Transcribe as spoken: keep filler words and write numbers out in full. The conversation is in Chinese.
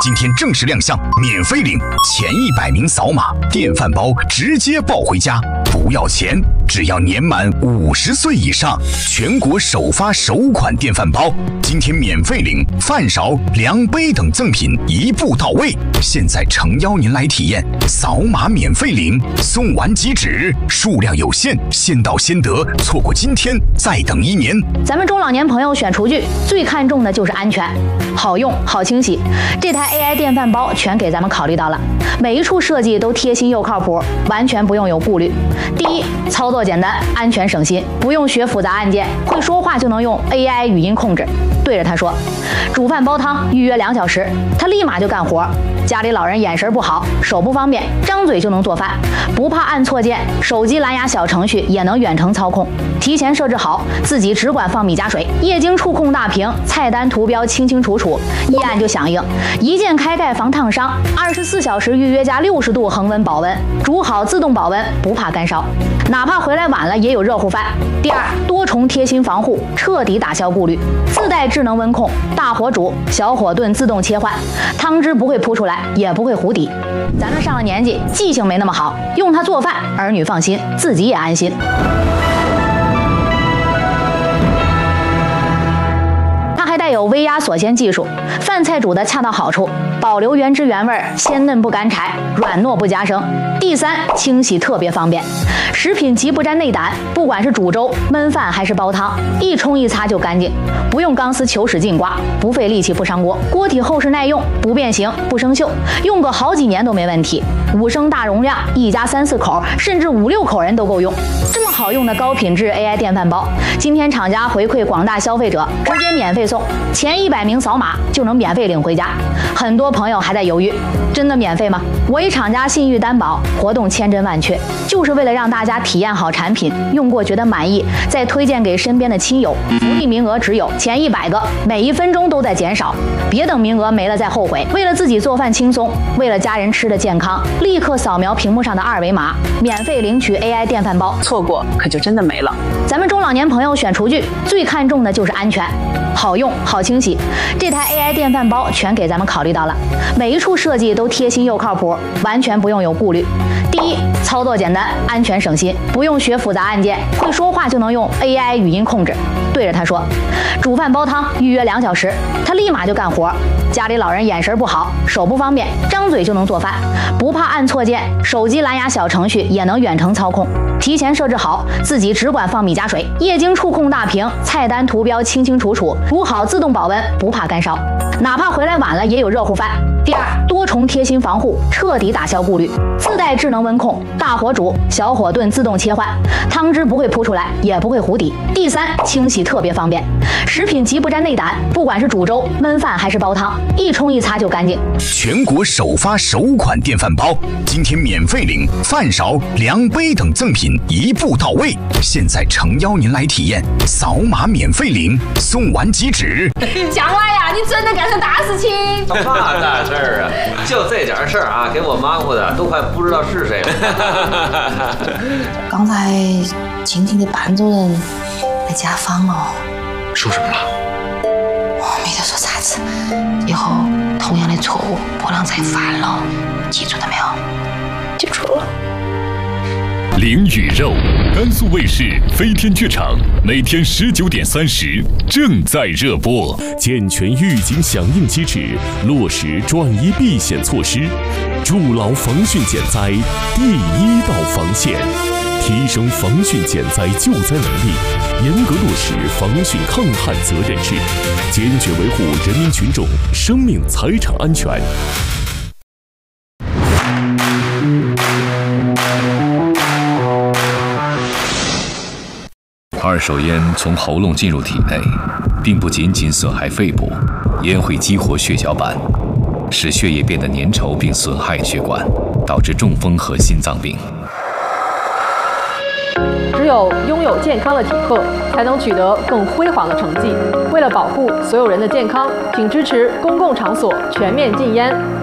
今天正式亮相，免费领，前一百名扫码，电饭煲直接抱回家，不要钱，只要年满五十岁以上，全国首发首款电饭煲。今天免费领，饭勺、量杯等赠品一步到位。现在诚邀您来体验，扫码免费领，送完即止，数量有限，先到先得，错过今天再等一年。 咱们中老年朋友选厨具最看重的就是安全，好用好清洗。这台 A I 电饭煲全给咱们考虑到了，每一处设计都贴心又靠谱，完全不用有顾虑。第一，操作简单，安全省心，不用学复杂按键，会说话就能用 A I 语音控制，对着它说煮饭煲汤，预约两小时，它立马就干活。家里老人眼神不好，手不方便，张嘴就能做饭，不怕按错键，手机蓝牙小程序也能远程操控，提前设置好，自己只管放米加水，液晶触控大屏，菜单图标清清楚楚，一按就响应，一键开盖防烫伤，二十四小时预约加六十度恒温保温，煮好自动保温，不怕干烧，哪怕回来晚了也有热乎饭。第二，多重贴心防护，彻底打消顾虑，自带智能温控，大火煮，小火炖自动切换，汤汁不会扑出来，也不会糊底。咱们上了年纪，记性没那么好，用它做饭，儿女放心，自己也安心。还带有微压锁鲜技术，饭菜煮的恰到好处，保留原汁原味，鲜嫩不干柴，软糯不夹生。第三，清洗特别方便，食品极不沾内胆，不管是煮粥、焖饭还是煲汤，一冲一擦就干净，不用钢丝球使劲刮，不费力气不伤锅，锅体厚实耐用，不变形不生锈，用个好几年都没问题。五升大容量，一家三四口甚至五六口人都够用。这么好用的高品质 A I 电饭煲，今天厂家回馈广大消费者，直接免费送。前一百名扫码就能免费领回家。很多朋友还在犹豫，真的免费吗？我以厂家信誉担保，活动千真万确，就是为了让大家体验好产品，用过觉得满意，再推荐给身边的亲友。福利名额只有前一百个，每一分钟都在减少，别等名额没了再后悔。为了自己做饭轻松，为了家人吃的健康，立刻扫描屏幕上的二维码，免费领取 A I 电饭煲， 错过可就真的没了。 咱们中老年朋友选厨具最看重的就是安全，好用好清洗。这台 A I 电饭煲全给咱们考虑到了，每一处设计都贴心又靠谱，完全不用有顾虑。第一，操作简单，安全省心，不用学复杂按键，会说话就能用 A I 语音控制，对着它说煮饭煲汤，预约两小时，它立马就干活。家里老人眼神不好，手不方便，张嘴就能做饭，不怕按错键，手机蓝牙小程序也能远程操控，提前设置好，自己只管放米加水，液晶触控大屏，菜单图标清清楚楚，煮好自动保温，不怕干烧，哪怕回来晚了也有热乎饭。第二，多重贴心防护，彻底打消顾虑，自带智能温控，大火煮，小火炖自动切换，汤汁不会扑出来，也不会糊底。第三，清洗特别方便，食品极不沾内胆，不管是煮粥、焖饭还是煲汤，一冲一擦就干净。 全国首发首款电饭煲，今天免费领，饭勺、量杯等赠品一步到位。现在诚邀您来体验，扫码免费领，送完即止。 将来呀，你真的干成大事情！ 嘛大事儿啊？就这点事儿啊，给我忙活的都快不知道是谁了。 刚才蜻蜓的班主任来家访了， 说什么了？ 我没得说啥子，以后同样的错误不能再犯了，记住了没有？记住了。 灵与肉，甘肃卫视飞天剧场每天十九点三十正在热播。健全预警响应机制，落实转移避险措施，筑牢防汛减灾第一道防线，提升防汛减灾救灾能力，严格落实防汛抗旱责任制，坚决维护人民群众生命财产安全。 二手烟从喉咙进入体内，并不仅仅损害肺部，烟会激活血小板，使血液变得粘稠并损害血管，导致中风和心脏病。 只有拥有健康的体魄，才能取得更辉煌的成绩。为了保护所有人的健康，请支持公共场所全面禁烟。